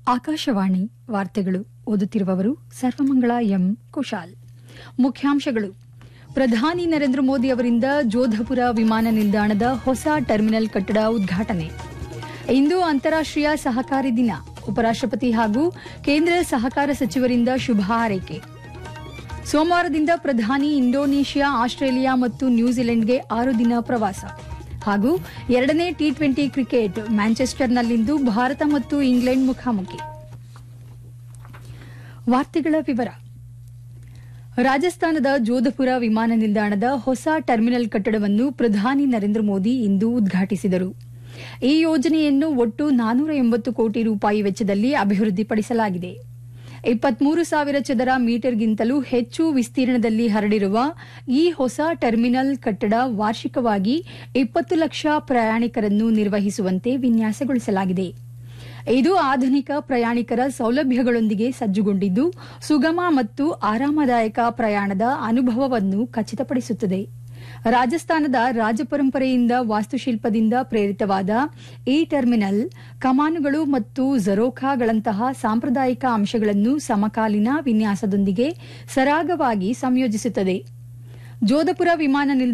ಆಕಾಶವಾಣಿ ವಾರ್ತೆಗಳು ಓದುತ್ತಿರುವವರು ಸರ್ವಮಂಗಳ ಎಂ ಕುಶಾಲ್. ಮುಖ್ಯಾಂಶಗಳು: ಪ್ರಧಾನಿ ನರೇಂದ್ರ ಮೋದಿ ಅವರಿಂದ ಜೋಧಪುರ ವಿಮಾನ ನಿಲ್ದಾಣದ ಹೊಸ ಟರ್ಮಿನಲ್ ಕಟ್ಟಡ ಉದ್ಘಾಟನೆ. ಇಂದು ಅಂತಾರಾಷ್ಟೀಯ ಸಹಕಾರಿ ದಿನ. ಉಪರಾಷ್ಟಪತಿ ಹಾಗೂ ಕೇಂದ್ರ ಸಹಕಾರ ಸಚಿವರಿಂದ ಶುಭ ಹಾರೈಕೆ. ಸೋಮವಾರದಿಂದ ಪ್ರಧಾನಿ ಇಂಡೋನೇಷ್ಯಾ, ಆಸ್ಟ್ರೇಲಿಯಾ ಮತ್ತು ನ್ಯೂಜಿಲೆಂಡ್ಗೆ 6 ದಿನ ಪ್ರವಾಸ. ಹಾಗೂ 2ನೇ ಟಿ20 ಕ್ರಿಕೆಟ್ ಮ್ಯಾಂಚೆಸ್ಟರ್ನಲ್ಲಿಂದು ಭಾರತ ಮತ್ತು ಇಂಗ್ಲೆಂಡ್ ಮುಖಾಮುಖಿ. ವಾರ್ತೆಗಳ ವಿವರ. ರಾಜಸ್ಥಾನದ ಜೋಧಪುರ ವಿಮಾನ ನಿಲ್ದಾಣದ ಹೊಸ ಟರ್ಮಿನಲ್ ಕಟ್ಟಡವನ್ನು ಪ್ರಧಾನಿ ನರೇಂದ್ರ ಮೋದಿ ಇಂದು ಉದ್ಘಾಟಿಸಿದರು. ಈ ಯೋಜನೆಯನ್ನು ಒಟ್ಟು 480 ಕೋಟಿ ರೂಪಾಯಿ ವೆಚ್ಚದಲ್ಲಿ ಅಭಿವೃದ್ಧಿಪಡಿಸಲಾಗಿದೆ. 23,000 ಚದರ ಮೀಟರ್ಗಿಂತಲೂ ಹೆಚ್ಚು ವಿಸ್ತೀರ್ಣದಲ್ಲಿ ಹರಡಿರುವ ಈ ಹೊಸ ಟರ್ಮಿನಲ್ ಕಟ್ಟಡ ವಾರ್ಷಿಕವಾಗಿ 20 ಲಕ್ಷ ಪ್ರಯಾಣಿಕರನ್ನು ನಿರ್ವಹಿಸುವಂತೆ ವಿನ್ಯಾಸಗೊಳಿಸಲಾಗಿದೆ. ಇದು ಆಧುನಿಕ ಪ್ರಯಾಣಿಕರ ಸೌಲಭ್ಯಗಳೊಂದಿಗೆ ಸಜ್ಜುಗೊಂಡಿದ್ದು, ಸುಗಮ ಮತ್ತು ಆರಾಮದಾಯಕ ಪ್ರಯಾಣದ ಅನುಭವವನ್ನು ಖಚಿತಪಡಿಸುತ್ತದೆ. ರಾಜಸ್ಥಾನದ ರಾಜಪರಂಪರೆಯಿಂದ ವಾಸ್ತುಶಿಲ್ಪದಿಂದ ಪ್ರೇರಿತವಾದ ಈ ಟರ್ಮಿನಲ್ ಕಮಾನುಗಳು ಮತ್ತು ಝರೋಖಾಗಳಂತಹ ಸಾಂಪ್ರದಾಯಿಕ ಅಂಶಗಳನ್ನು ಸಮಕಾಲೀನ ವಿನ್ಯಾಸದೊಂದಿಗೆ ಸರಾಗವಾಗಿ ಸಂಯೋಜಿಸುತ್ತದೆ. ಜೋಧಪುರ ವಿಮಾನ